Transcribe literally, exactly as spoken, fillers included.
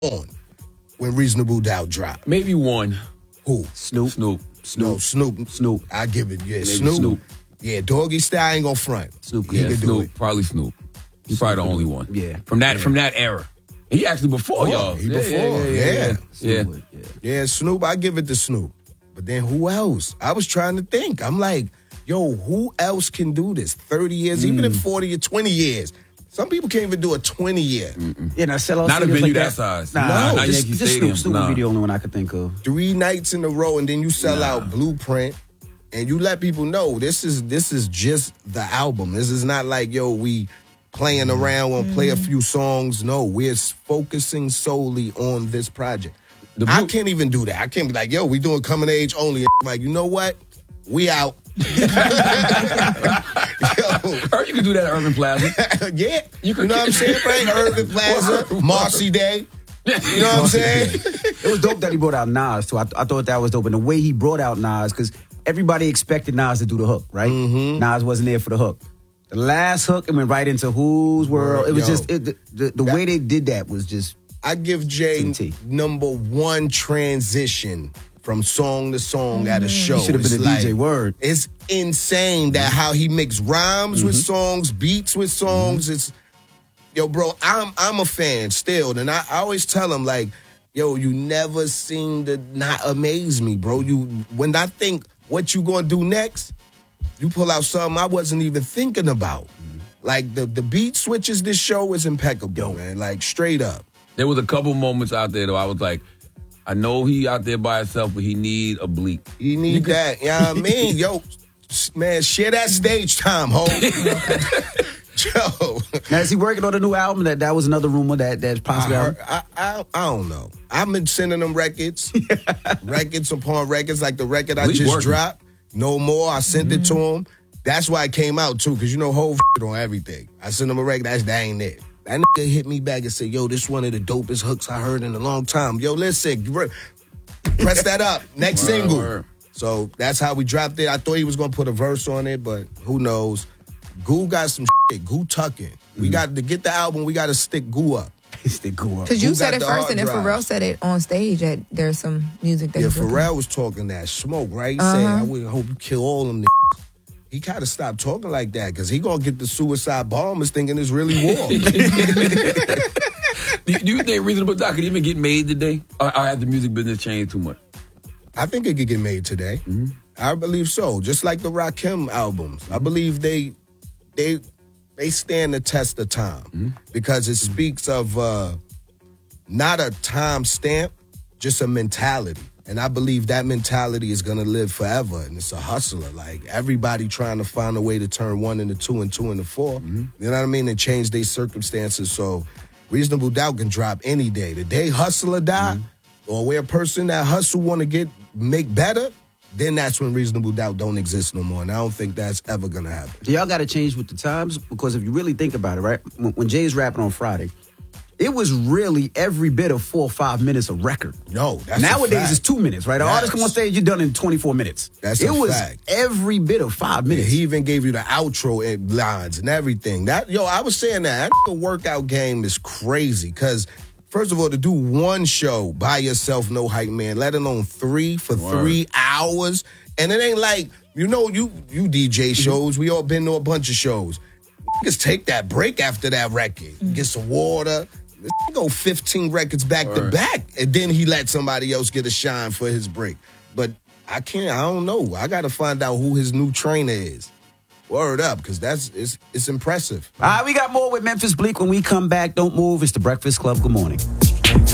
on when Reasonable Doubt dropped? Maybe one. Who? Snoop. Snoop. Snoop. No, Snoop. Snoop. I give it, yeah. Maybe Snoop. Snoop. Yeah, Doggy Style ain't gonna front. Snoop. He Yeah, could do Snoop. it. Probably Snoop. He's probably the only one. Yeah. From that Yeah. from that era. He actually before Oh, y'all. he Yeah, before, Yeah. Yeah. yeah. yeah. Snoop, yeah. Yeah, Snoop, I give it to Snoop. But then who else? I was trying to think. I'm like, yo, who else can do this? thirty years, even in forty or twenty years. Some people can't even do a twenty year. Yeah, now sell out Not a stadiums venue like that size. Nah, No, not just, Yankee just Stadium. Snoop. Snoop Nah. would be the only one I could think of. Three nights in a row, and then you sell Nah. out Blueprint, and you let people know this is this is just the album. This is not like, yo, we playing around and play a few songs. No, we're focusing solely on this project. The I Blue- can't even do that. I can't be like, yo, we doing coming age only. Like, you know what? We out. Yo, Or you can do that at Urban Plaza. yeah. You You, could- know what I'm saying, right? Urban Plaza, Word. Marcy Day. You know what I'm saying? It was dope that he brought out Nas, too. I, I thought that was dope. And the way he brought out Nas, because everybody expected Nas to do the hook, right? Mm-hmm. Nas wasn't there for the hook. The last hook, it went right into Whose World. It was Yo. just, it, the, the, the way they did that was just, I give Jay T T. number one transition from song to song at a show. He should have been It's a D J, word. It's insane that how he makes rhymes with songs, beats with songs. It's yo, bro. I'm I'm a fan still, and I, I always tell him like, yo, you never seem to not amaze me, bro. You when I think what you gonna do next, you pull out something I wasn't even thinking about. Like the the beat switches, this show is impeccable, man. Like straight up. There was a couple moments out there though. I was like, I know he out there by himself, but he need a bleep. You need that. You know what I mean? Yo, man, share that stage time, ho. Yo. now is he working on a new album? That that was another rumor that that's I, possibly out. heard, I, I, I don't know. I've been sending them records, records upon records, like the record I He's just working. dropped. No More, I sent it to him. That's why it came out, too, because you know, whole on everything. I sent him a record, that's, that ain't it. That nigga hit me back and said, yo, this one of the dopest hooks I heard in a long time. Yo, listen, press that up. Next Word, single. word. So that's how we dropped it. I thought he was going to put a verse on it, but who knows. Goo got some shit. Goo tucking. We got to get the album, we got to stick Goo up. It's the go up. Because you Who said got it the first, hard and then drive? Pharrell said it on stage that there's some music that Yeah, he's working on. Pharrell was talking that smoke, right? He said, I would hope you kill all them niggas. He gotta stop talking like that, because he gonna get the suicide bombers thinking it's really war. do, do you think Reasonable Doubt could even get made today? Or, or has the music business changed too much? I think it could get made today. I believe so. Just like the Rakim albums. I believe they they they stand the test of time. Because it speaks of uh, not a time stamp, just a mentality. And I believe that mentality is gonna live forever. And it's a hustler. Like everybody trying to find a way to turn one into two and two into four. You know what I mean? And change their circumstances. So Reasonable Doubt can drop any day. The day Hustler die, or where a person that hustle want to get make better, then that's when Reasonable Doubt don't exist no more. And I don't think that's ever gonna happen. Y'all got to change with the times, because if you really think about it, right? When, when Jay's rapping on Friday, it was really every bit of four or five minutes a record. No, that's a Nowadays fact. it's two minutes, right? An Yes. artist come on stage, you're done in twenty-four minutes. That's it a was fact. every bit of five Yeah, minutes. he even gave you the outro and lines and everything. That yo, I was saying that that workout game is crazy. Cause first of all, to do one show by yourself, no hype man, let alone three for Word. three hours, and it ain't like you know you you D J shows. We all been to a bunch of shows. Just take that break after that record, get some water. Let's go fifteen records back to Word. back, and then he let somebody else get a shine for his break. But I can't. I don't know. I got to find out who his new trainer is. Word up, because that's it's it's impressive. All right, we got more with Memphis Bleak when we come back. Don't move. It's the Breakfast Club. Good morning.